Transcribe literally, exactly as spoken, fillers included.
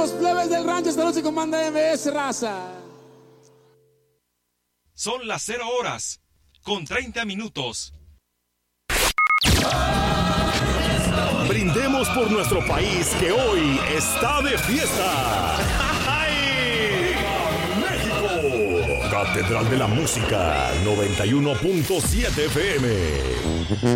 los plebes del rancho. Esta noche comanda M S, raza. Son las cero horas con treinta minutos. Brindemos por nuestro país que hoy está de fiesta. ¡México! Catedral de la Música noventa y uno punto siete F M.